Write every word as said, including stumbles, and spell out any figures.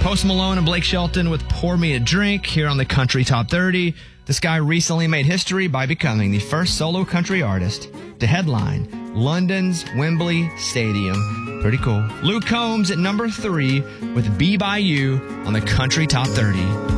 Post Malone and Blake Shelton with Pour Me a Drink here on the Country Top thirty. This guy recently made history by becoming the first solo country artist to headline London's Wembley Stadium. Pretty cool. Luke Combs at number three with Be By You on the Country Top thirty.